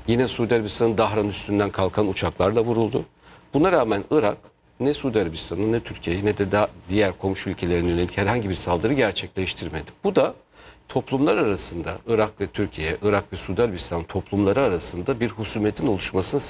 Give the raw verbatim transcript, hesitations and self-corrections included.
Yine Suudi Arabistan'ın Dahran üstünden kalkan uçaklarla vuruldu. Buna rağmen Irak ne Suudi Arabistan'ın ne Türkiye'yi ne de da diğer komşu ülkelerin yönelik herhangi bir saldırı gerçekleştirmedi. Bu da toplumlar arasında Irak ve Türkiye, Irak ve Suudi Arabistan toplumları arasında bir husumetin oluşmasına